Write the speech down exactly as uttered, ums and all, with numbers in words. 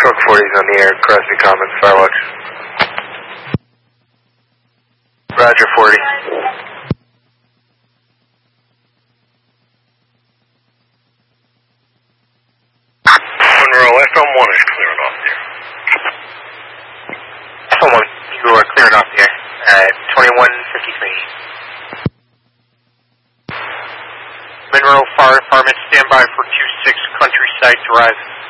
Truck forty is on the air, Crosby Commons, Firewatch. Roger, forty. Monroe, F M one is clearing off there. F M one, you are clearing off the air at twenty-one fifty-three. Monroe Fire Department, stand by for two six Countryside Drive.